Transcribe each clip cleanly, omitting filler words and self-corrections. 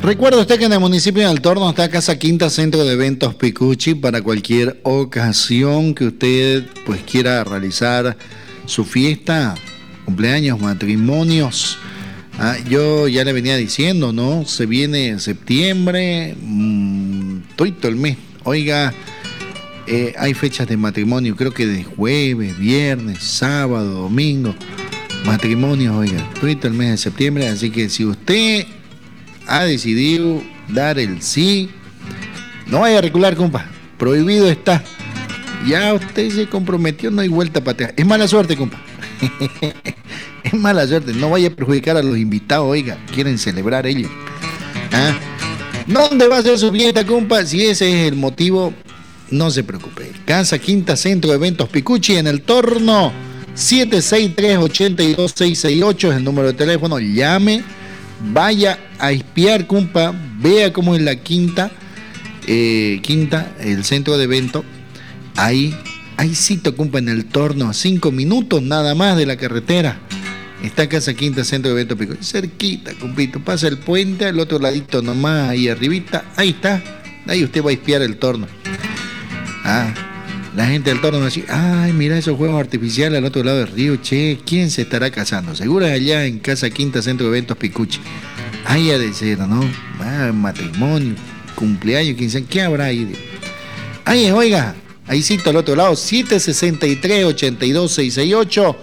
Recuerda usted que en el municipio de Altorno está Casa Quinta Centro de Eventos Picucci para cualquier ocasión que usted pues quiera realizar su fiesta, cumpleaños, matrimonios. Yo ya le venía diciendo, ¿no? Se viene septiembre, todo el mes. Oiga, hay fechas de matrimonio, creo que de jueves, viernes, sábado, domingo. Matrimonios, oiga, todo el mes de septiembre. Así que si usted ha decidido dar el sí, no vaya a recular, compa. Prohibido está. Ya usted se comprometió, no hay vuelta para atrás. Es mala suerte, compa. Es mala suerte. No vaya a perjudicar a los invitados, oiga. Quieren celebrar ellos. ¿Dónde va a ser su fiesta, compa? Si ese es el motivo, no se preocupe. Casa Quinta Centro de Eventos Picucci en el Torno. 763-82668 es el número de teléfono. Llame. Vaya a espiar, compa, vea cómo es la quinta, el centro de evento. Ahí cito, compa, en el Torno, a 5 minutos nada más de la carretera. Está Casa Quinta, centro de evento Pico. Cerquita, compito, pasa el puente, al otro ladito nomás, ahí arribita, ahí está. Ahí usted va a espiar el Torno. La gente del Torno va a decir, ay, mira esos juegos artificiales al otro lado del río, che, ¿quién se estará casando? Seguro es allá en Casa Quinta, Centro de Eventos Picucci. Ahí ha de ser, ¿no? Matrimonio, cumpleaños, 15, ¿qué habrá ahí? Ahí es, oiga, ahí cito al otro lado, 763-82668,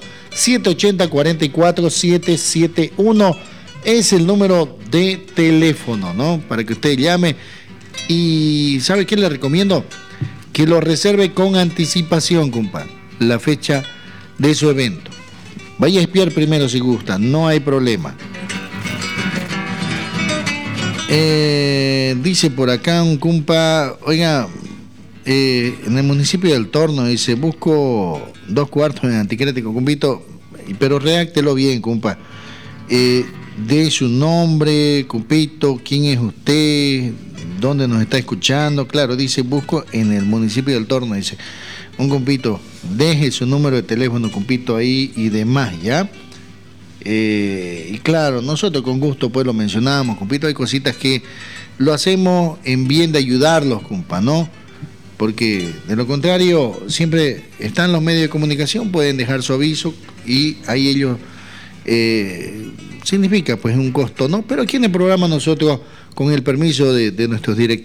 780-44-771, es el número de teléfono, ¿no? Para que usted llame. Y ¿sabe qué le recomiendo? Que lo reserve con anticipación, compa, la fecha de su evento. Vaya a espiar primero si gusta, no hay problema. Dice por acá un compa, oiga, en el municipio del Torno, dice, busco 2 cuartos en anticrético, compito, pero redáctelo bien, compa. De su nombre, compito, quién es usted, dónde nos está escuchando. Claro, dice, busco en el municipio del Torno, dice, un compito, deje su número de teléfono, compito, ahí y demás, ¿ya? Y claro, nosotros con gusto pues lo mencionamos, compito, hay cositas que lo hacemos en bien de ayudarlos, compa, ¿no? Porque de lo contrario, siempre están los medios de comunicación, pueden dejar su aviso y ahí ellos, significa pues un costo, ¿no? Pero aquí en el programa nosotros, con el permiso de nuestros directivos,